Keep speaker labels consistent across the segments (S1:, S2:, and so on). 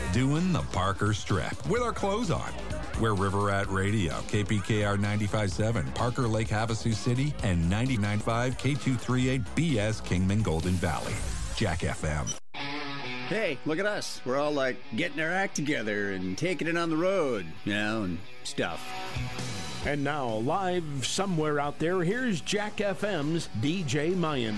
S1: doing the Parker Strip with our clothes on. We're River Rat Radio, KPKR 95.7, Parker Lake, Havasu City, and 99.5 K238 BS Kingman Golden Valley. Jack FM.
S2: Hey, look at us. We're all like getting our act together and taking it on the road, and stuff.
S3: And now, live somewhere out there, here's Jack FM's DJ Mayan.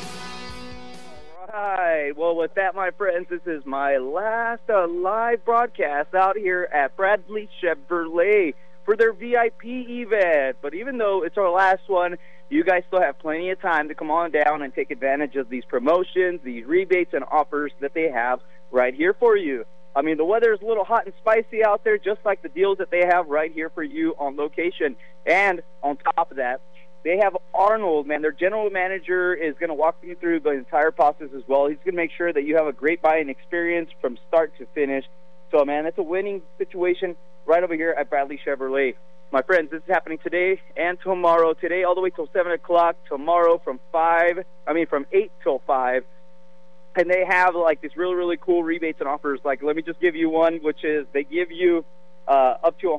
S4: All right. Well, with that, my friends, this is my last live broadcast out here at Bradley Chevrolet for their VIP event. But even though it's our last one, you guys still have plenty of time to come on down and take advantage of these promotions, these rebates and offers that they have right here for you. I mean, the weather is a little hot and spicy out there, just like the deals that they have right here for you on location. And on top of that, they have Arnold, man. Their general manager is going to walk you through the entire process as well. He's going to make sure that you have a great buying experience from start to finish. So, man, it's a winning situation right over here at Bradley Chevrolet. My friends, this is happening today and tomorrow. Today all the way till 7 o'clock. Tomorrow from 8 till 5. And they have, like, this really, really cool rebates and offers. Like, let me just give you one, which is they give you up to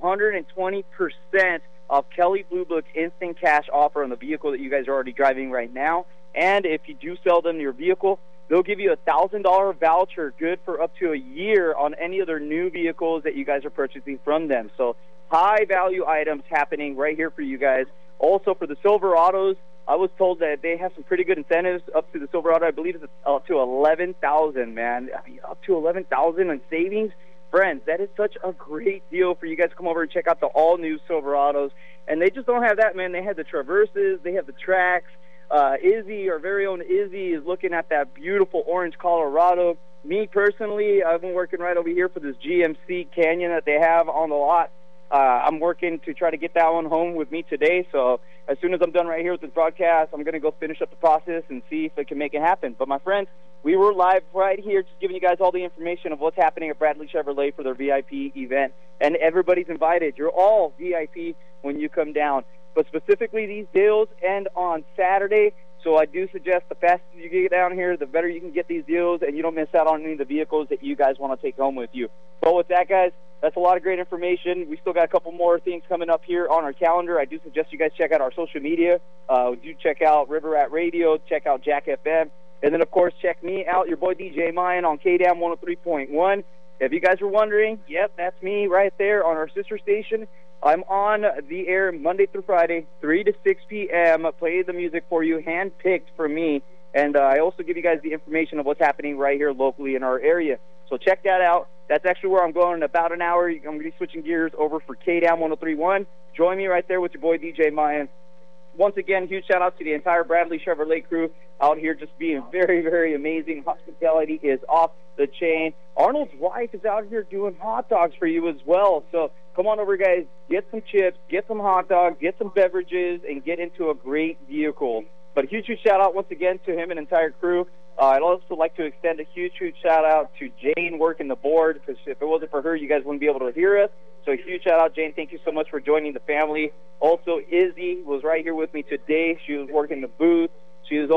S4: 120% of Kelly Blue Book instant cash offer on the vehicle that you guys are already driving right now. And if you do sell them your vehicle, they'll give you a $1,000 voucher good for up to a year on any of their new vehicles that you guys are purchasing from them. So high-value items happening right here for you guys. Also, for the Silverados, I was told that they have some pretty good incentives up to the Silverado. I believe it's up to $11,000, man. I mean, up to $11,000 in savings. Friends, that is such a great deal for you guys to come over and check out the all-new Silverados. And they just don't have that, man. They have the Traverses. They have the Tracks. Izzy, our very own Izzy, is looking at that beautiful orange Colorado. Me, personally, I've been working right over here for this GMC Canyon that they have on the lot. I'm working to try to get that one home with me today. So as soon as I'm done right here with this broadcast, I'm going to go finish up the process and see if I can make it happen. But, my friends, we were live right here just giving you guys all the information of what's happening at Bradley Chevrolet for their VIP event. And everybody's invited. You're all VIP when you come down. But specifically, these deals end on Saturday. So I do suggest the faster you get down here, the better you can get these deals, and you don't miss out on any of the vehicles that you guys want to take home with you. So with that, guys, that's a lot of great information. We still got a couple more things coming up here on our calendar. I do suggest you guys check out our social media. Do check out River Rat Radio, check out Jack FM, and then, of course, check me out, your boy DJ Mayan on KDAM 103.1. If you guys are wondering, yep, that's me right there on our sister station. I'm on the air Monday through Friday, 3 to 6 p.m., play the music for you, hand-picked for me, and I also give you guys the information of what's happening right here locally in our area. So check that out. That's actually where I'm going in about an hour. I'm going to be switching gears over for KDAM 103.1. Join me right there with your boy DJ Mayan. Once again, huge shout-out to the entire Bradley Chevrolet crew out here just being very, very amazing. Hospitality is off the chain. Arnold's wife is out here doing hot dogs for you as well. So come on over, guys. Get some chips, get some hot dogs, get some beverages, and get into a great vehicle. But a huge, huge shout-out once again to him and entire crew. I'd also like to extend a huge, huge shout-out to Jane working the board, because if it wasn't for her, you guys wouldn't be able to hear us. So a huge shout-out, Jane. Thank you so much for joining the family. Also, Izzy was right here with me today. She was working the booth. She was